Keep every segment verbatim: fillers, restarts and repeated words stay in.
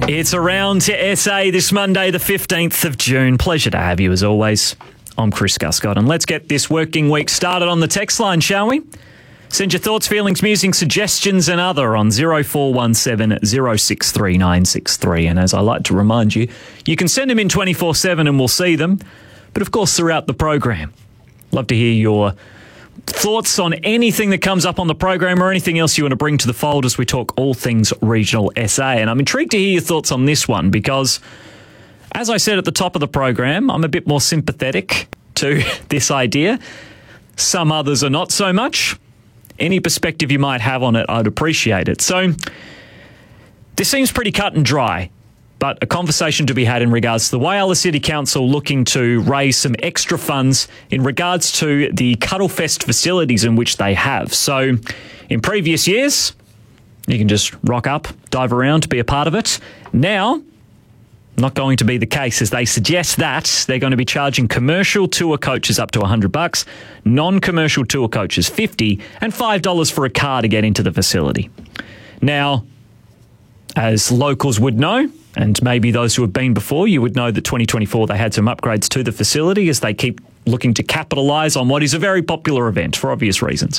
It's Around to S A this Monday, the fifteenth of June. Pleasure to have you as always. I'm Chris Guscott, and let's get this working week started on the text line, shall we? Send your thoughts, feelings, musings, suggestions and other on zero four one seven zero six three nine six three. And as I like to remind you, you can send them in twenty-four seven and we'll see them. But of course, throughout the program, love to hear your thoughts on anything that comes up on the program or anything else you want to bring to the fold as we talk all things regional S A. And I'm intrigued to hear your thoughts on this one because, as I said at the top of the program, I'm a bit more sympathetic to this idea. Some others are not so much. Any perspective you might have on it, I'd appreciate it. So this seems pretty cut and dry, but a conversation to be had in regards to the Whyalla City Council looking to raise some extra funds in regards to the Cuddlefest facilities in which they have. So in previous years, you can just rock up, dive around, be a part of it. Now, not going to be the case, as they suggest that they're going to be charging commercial tour coaches up to one hundred bucks, non-commercial tour coaches fifty, and five dollars for a car to get into the facility. Now, as locals would know, and maybe those who have been before, you would know that twenty twenty-four they had some upgrades to the facility as they keep looking to capitalise on what is a very popular event for obvious reasons.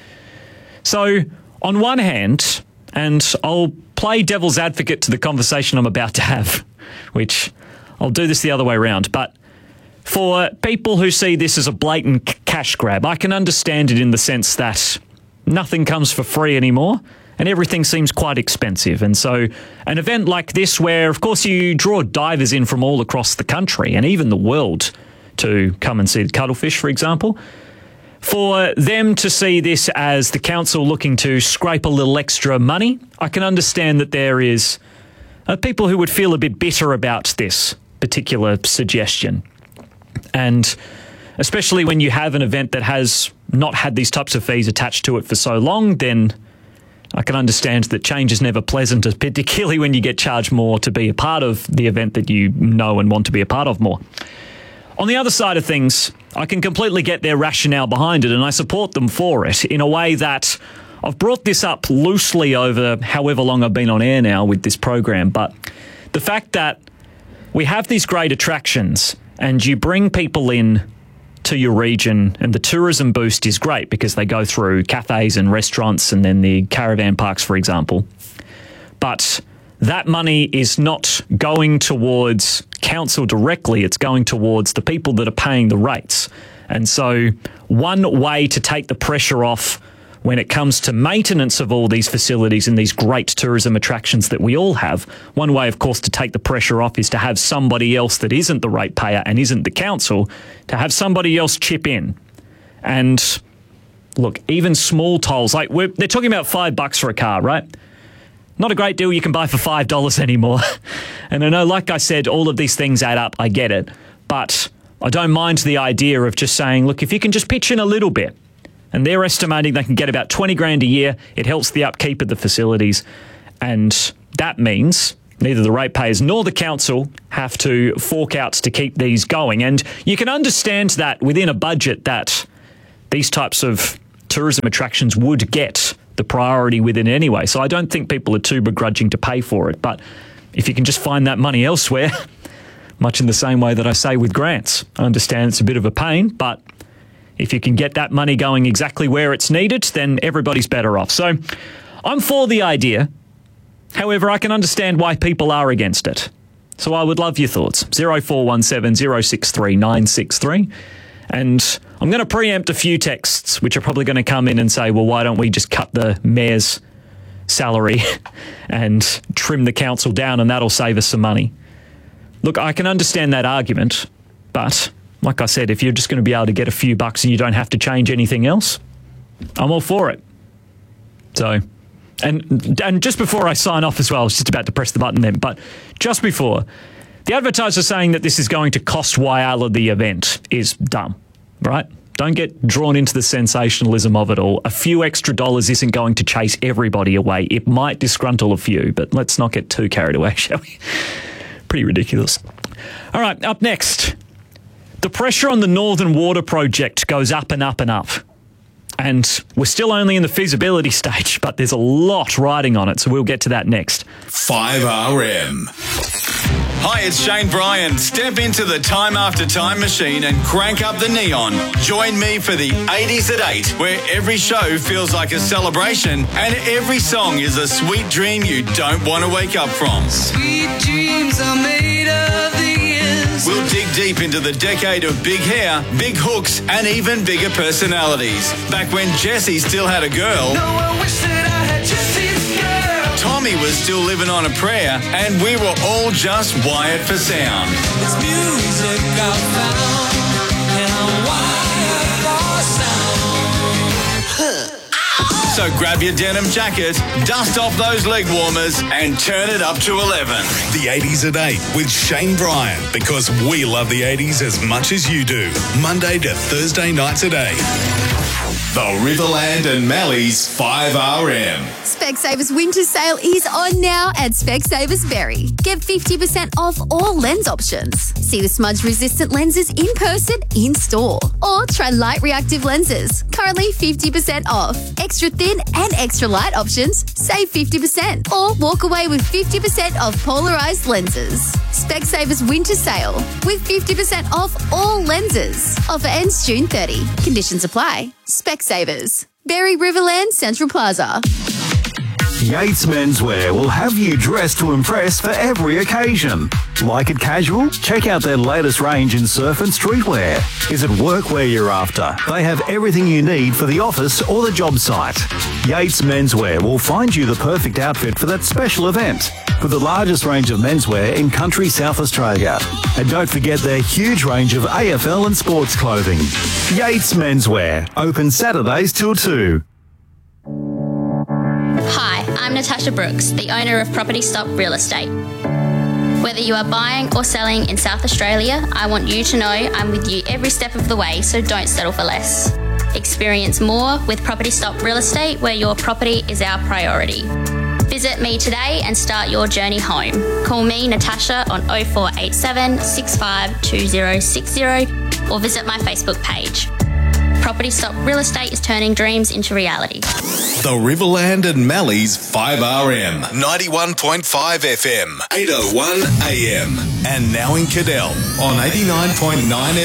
So, on one hand, and I'll play devil's advocate to the conversation I'm about to have, which I'll do this the other way around, but for people who see this as a blatant c- cash grab, I can understand it in the sense that nothing comes for free anymore and everything seems quite expensive. And so an event like this where, of course, you draw divers in from all across the country and even the world to come and see the cuttlefish, for example, for them to see this as the council looking to scrape a little extra money, I can understand that there is uh, people who would feel a bit bitter about this particular suggestion. And especially when you have an event that has not had these types of fees attached to it for so long, then I can understand that change is never pleasant, particularly when you get charged more to be a part of the event that you know and want to be a part of more. On the other side of things, I can completely get their rationale behind it, and I support them for it in a way that I've brought this up loosely over however long I've been on air now with this program, but the fact that we have these great attractions and you bring people in to your region and the tourism boost is great because they go through cafes and restaurants and then the caravan parks, for example. But that money is not going towards council directly, it's going towards the people that are paying the rates. And so one way to take the pressure off when it comes to maintenance of all these facilities and these great tourism attractions that we all have, one way, of course, to take the pressure off is to have somebody else that isn't the ratepayer and isn't the council, to have somebody else chip in. And look, even small tolls, like we're, they're talking about five bucks for a car, right? Not a great deal you can buy for five dollars anymore. And I know, like I said, all of these things add up, I get it. But I don't mind the idea of just saying, look, if you can just pitch in a little bit, and they're estimating they can get about twenty grand a year. It helps the upkeep of the facilities. And that means neither the ratepayers nor the council have to fork out to keep these going. And you can understand that within a budget that these types of tourism attractions would get the priority within anyway. So I don't think people are too begrudging to pay for it. But if you can just find that money elsewhere, much in the same way that I say with grants, I understand it's a bit of a pain, but if you can get that money going exactly where it's needed, then everybody's better off. So I'm for the idea. However, I can understand why people are against it. So I would love your thoughts. zero four one seven zero six three nine six three. And I'm going to preempt a few texts, which are probably going to come in and say, well, why don't we just cut the mayor's salary and trim the council down and that'll save us some money. Look, I can understand that argument, but like I said, if you're just going to be able to get a few bucks and you don't have to change anything else, I'm all for it. So, and and just before I sign off as well, I was just about to press the button then, but just before, the advertiser saying that this is going to cost Whyalla the event is dumb, right? Don't get drawn into the sensationalism of it all. A few extra dollars isn't going to chase everybody away. It might disgruntle a few, but let's not get too carried away, shall we? Pretty ridiculous. All right, up next. The pressure on the Northern Water Project goes up and up and up. And we're still only in the feasibility stage, but there's a lot riding on it, so we'll get to that next. five R M. Hi, it's Shane Bryan. Step into the Time After Time machine and crank up the neon. Join me for the eighties at eight, where every show feels like a celebration and every song is a sweet dream you don't want to wake up from. Sweet dreams are made of these. We'll dig deep into the decade of big hair, big hooks, and even bigger personalities. Back when Jessie still had a girl. No, I wish that I had Jessie's girl. Tommy was still living on a prayer, and we were all just wired for sound. It's music I found, and I'm wired for sound. So grab your denim jacket, dust off those leg warmers, and turn it up to eleven. The eighties at eight with Shane Bryan, because we love the eighties as much as you do. Monday to Thursday nights at eight. The Riverland and Malleys five R M. Specsavers winter sale is on now at Specsavers Berry. Get fifty percent off all lens options. See the smudge-resistant lenses in person, in store. Or try light reactive lenses. Currently fifty percent off. Extra thin and extra light options, save fifty percent. Or walk away with fifty percent off polarized lenses. Specsavers winter sale with fifty percent off all lenses. Offer ends June thirtieth. Conditions apply. Specsavers. Berry Riverland Central Plaza. Yates Menswear will have you dressed to impress for every occasion. Like it casual? Check out their latest range in surf and streetwear. Is it workwear you're after? They have everything you need for the office or the job site. Yates Menswear will find you the perfect outfit for that special event, with the largest range of menswear in country South Australia. And don't forget their huge range of A F L and sports clothing. Yates Menswear, open Saturdays till two. Hi, I'm Natasha Brooks, the owner of Property Stop Real Estate. Whether you are buying or selling in South Australia, I want you to know I'm with you every step of the way, so don't settle for less. Experience more with Property Stop Real Estate, where your property is our priority. Visit me today and start your journey home. Call me, Natasha, on oh four eight seven, six five two oh six oh or visit my Facebook page. Property Stop Real Estate is turning dreams into reality. The Riverland and Malleys five R M. ninety-one point five F M. eight oh one A M. And now in Cadell on eighty-nine point nine